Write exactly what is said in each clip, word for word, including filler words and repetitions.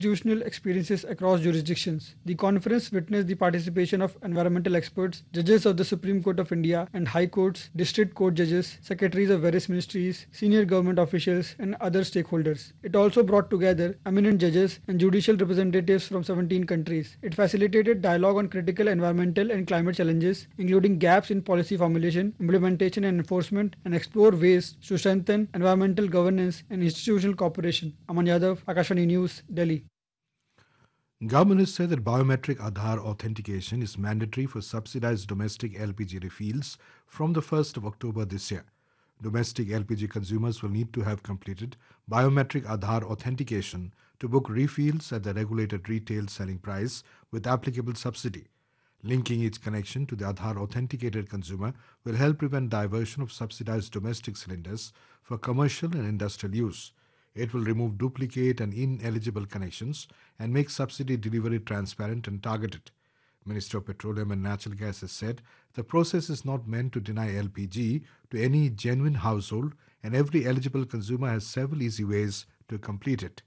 institutional experiences across jurisdictions. The conference witnessed the participation of environmental experts, judges of the Supreme Court of India and high courts, district court judges, secretaries of various ministries, senior government officials, and other stakeholders. It also brought together eminent judges and judicial representatives from seventeen countries. It facilitated dialogue on critical environmental and climate challenges, including gaps in policy formulation, implementation, and enforcement, and explore ways to strengthen environmental governance and institutional cooperation. Aman Yadav, Akashvani News, Delhi. Government has said that biometric Aadhaar authentication is mandatory for subsidized domestic L P G refills from the first of October this year. Domestic L P G consumers will need to have completed biometric Aadhaar authentication to book refills at the regulated retail selling price with applicable subsidy. Linking each connection to the Aadhaar authenticated consumer will help prevent diversion of subsidized domestic cylinders for commercial and industrial use. It will remove duplicate and ineligible connections and make subsidy delivery transparent and targeted. Minister of Petroleum and Natural Gas has said the process is not meant to deny L P G to any genuine household, and every eligible consumer has several easy ways to complete it.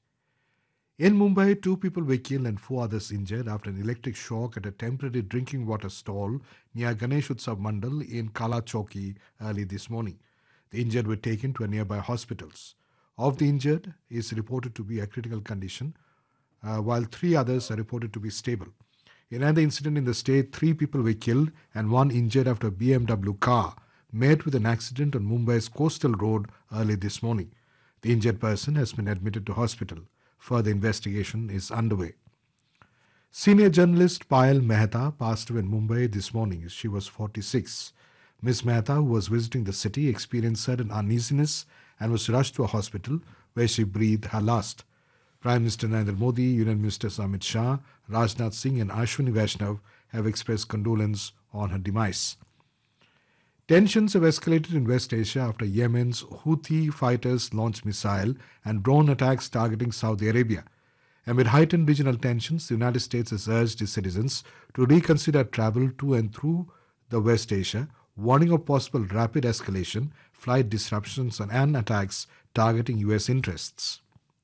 In Mumbai, two people were killed and four others injured after an electric shock at a temporary drinking water stall near Ganesh Utsav Mandal in Kala Chowki early this morning. The injured were taken to nearby hospitals. Of the injured is reported to be a critical condition, uh, while three others are reported to be stable. In another incident in the state, three people were killed and one injured after a B M W car met with an accident on Mumbai's coastal road early this morning. The injured person has been admitted to hospital. Further investigation is underway. Senior journalist Payal Mehta passed away in Mumbai this morning. She was forty-six. Miss Mehta, who was visiting the city, experienced sudden uneasiness and was rushed to a hospital where she breathed her last. Prime Minister Narendra Modi, Union Ministers Amit Shah, Rajnath Singh and Ashwini Vaishnav have expressed condolence on her demise. Tensions have escalated in West Asia after Yemen's Houthi fighters launched missile and drone attacks targeting Saudi Arabia. Amid heightened regional tensions, the United States has urged its citizens to reconsider travel to and through the West Asia, warning of possible rapid escalation, flight disruptions and attacks targeting U S interests.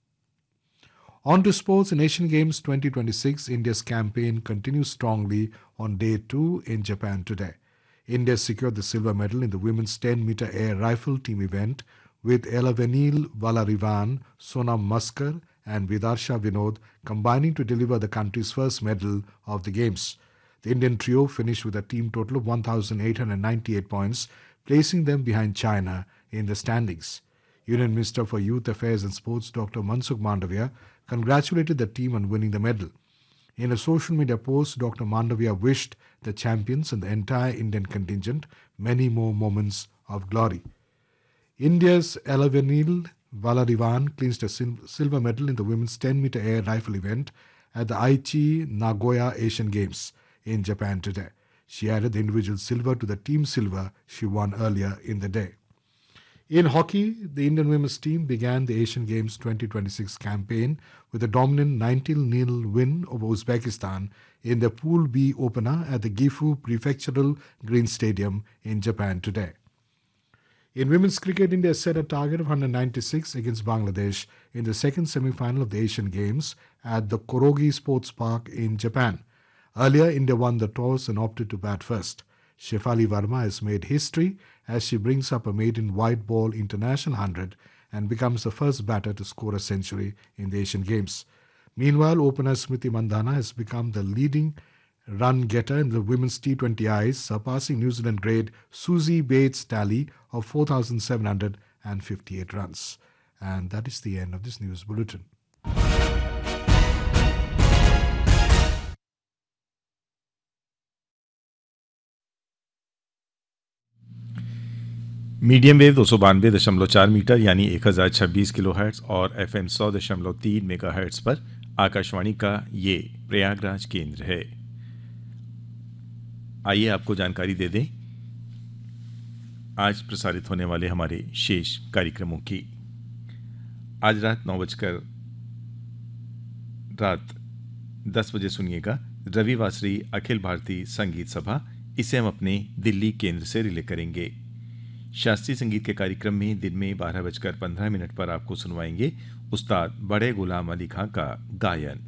On to sports. In Asian Games twenty twenty-six, India's campaign continues strongly on day two in Japan today. India secured the silver medal in the women's ten meter air rifle team event with Elavenil Valarivan, Sonam Maskar and Vidarsha Vinod combining to deliver the country's first medal of the Games. The Indian trio finished with a team total of one thousand eight hundred ninety-eight points, placing them behind China in the standings. Union Minister for Youth Affairs and Sports Doctor Mansukh Mandavia congratulated the team on winning the medal. In a social media post, Doctor Mandavia wished the champions and the entire Indian contingent many more moments of glory. India's Elavenil Valarivan clinched a sil- silver medal in the women's ten meter air rifle event at the Aichi Nagoya Asian Games in Japan today. She added the individual silver to the team silver she won earlier in the day. In hockey, the Indian women's team began the Asian Games twenty twenty-six campaign with a dominant nineteen nil win over Uzbekistan in the Pool B opener at the Gifu Prefectural Green Stadium in Japan today. In women's cricket, India set a target of one hundred ninety-six against Bangladesh in the second semi-final of the Asian Games at the Korogi Sports Park in Japan. Earlier, India won the toss and opted to bat first. Shefali Verma has made history as she brings up a maiden white ball international one hundred and becomes the first batter to score a century in the Asian Games. Meanwhile, opener Smriti Mandhana has become the leading run getter in the women's T twenty Is, surpassing New Zealand grade Suzie Bates' tally of four thousand seven hundred fifty-eight runs. And that is the end of this news bulletin. Medium wave दो सौ बानवे दशमलव चार metre यानी एक हज़ार छब्बीस kilo hertz और एफ एम सौ दशमलव तीन मेगा हर्ट्स पर आकाशवाणी का ये प्रयागराज केंद्र है। आइए आपको जानकारी दे दें आज प्रसारित होने वाले हमारे शेष कार्यक्रमों की। आज रात नौ बजकर रात दस बजे सुनिएगा रविवासरी अखिल भारतीय संगीत सभा। इसे हम अपने दिल्ली केंद्र से रिले करेंगे। शास्त्रीय संगीत के कार्यक्रम में दिन में बारह बजकर पंद्रह मिनट पर आपको सुनवाएंगे उस्ताद बड़े गुलाम अली खां का गायन।